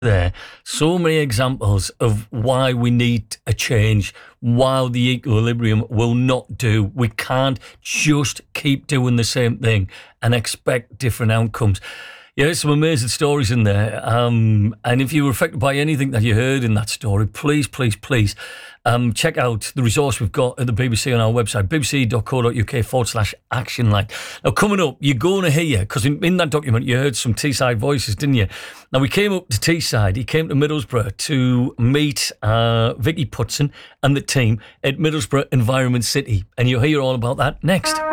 there so many examples of why we need a change, why the equilibrium will not do. We can't just keep doing the same thing and expect different outcomes. Yeah, there's some amazing stories in there. And if you were affected by anything that you heard in that story, please check out the resource we've got at the BBC on our website, bbc.co.uk/actionline. Now, coming up, you're going to hear, because in that document you heard some Teesside voices, didn't you? Now, we came up to Teesside, he came to Middlesbrough to meet Vicky Putson and the team at Middlesbrough Environment City. And you'll hear all about that next.